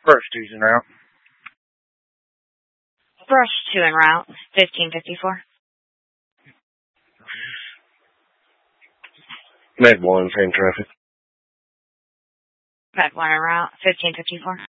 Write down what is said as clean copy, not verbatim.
Brush 2's en route. Brush 2 en route, 1554. Med 1, same traffic. Med 1 en route, 1554.